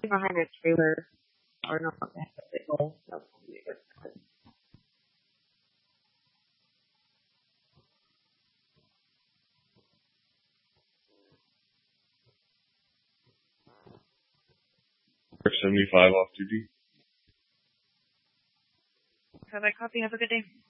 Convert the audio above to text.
behind a trailer, or not behind a vehicle. $75 off duty. Have I copy? Have a good day.